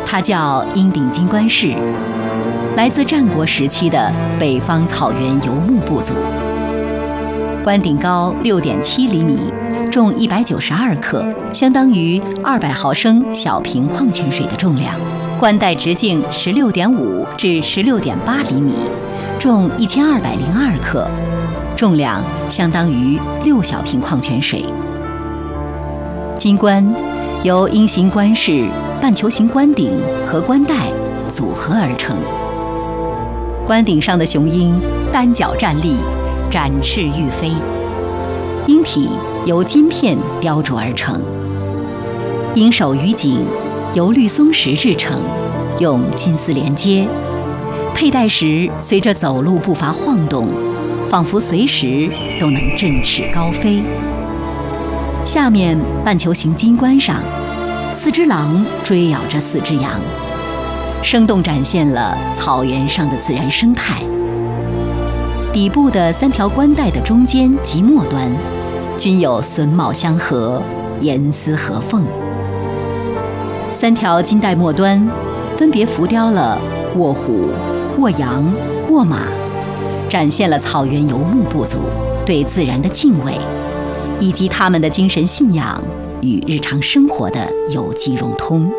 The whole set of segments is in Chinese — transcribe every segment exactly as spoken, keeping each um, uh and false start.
它叫鹰顶金冠氏，来自战国时期的北方草原游牧部族。冠顶高六点七厘米，重一百九十二克，相当于二百毫升小瓶矿泉水的重量。冠带直径十六点五至十六点八厘米，重一千二百零二克，重量相当于六小瓶矿泉水。金冠由鹰形冠饰、半球形冠顶和冠带组合而成。冠顶上的雄鹰单脚站立，展翅欲飞，鹰体由金片雕琢而成，鹰首与颈由绿松石制成，用金丝连接，佩戴时随着走路步伐晃动，仿佛随时都能振翅高飞。下面半球形金冠上，四只狼追咬着四只羊，生动展现了草原上的自然生态。底部的三条冠带的中间及末端，均有榫卯相合，严丝合缝。三条金带末端分别浮雕了卧虎、卧羊、卧马，展现了草原游牧部族对自然的敬畏，以及他们的精神信仰与日常生活的有机融通。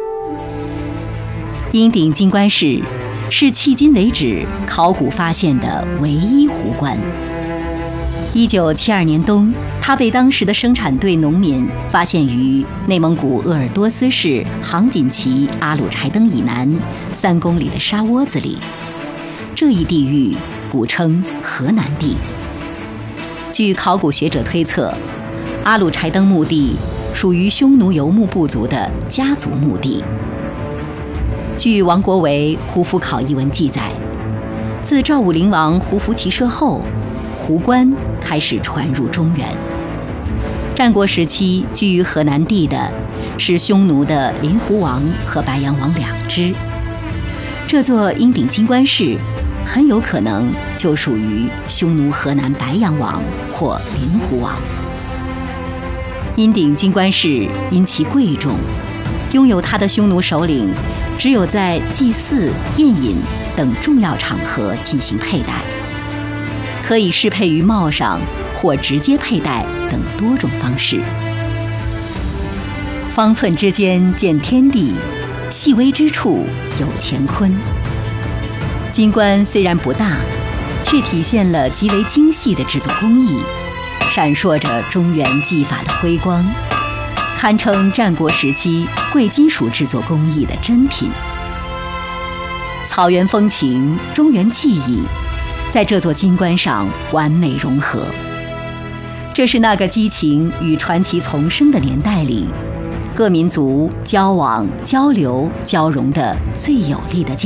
鹰顶金冠氏是迄今为止考古发现的唯一湖冠。一九七二年冬，它被当时的生产队农民发现于内蒙古鄂尔多斯市杭锦旗阿鲁柴登以南三公里的沙窝子里。这一地域古称河南地。据考古学者推测，阿鲁柴登墓地属于匈奴游牧部族的家族墓地。据王国维《胡服考异文》记载，自赵武灵王胡服骑射后，湖冠开始传入中原。战国时期居于河南地的是匈奴的林胡王和白羊王两支，这座鹰顶金冠氏很有可能就属于匈奴河南白羊王或林胡王。鹰顶金冠氏因其贵重，拥有它的匈奴首领只有在祭祀、宴饮等重要场合进行佩戴，可以适配于帽上或直接佩戴等多种方式。方寸之间见天地，细微之处有乾坤。金冠虽然不大，却体现了极为精细的制作工艺，闪烁着中原技法的辉光，堪称战国时期贵金属制作工艺的珍品。草原风情、中原技艺在这座金冠上完美融合。这是那个激情与传奇丛生的年代里，各民族交往、交流、交融的最有力的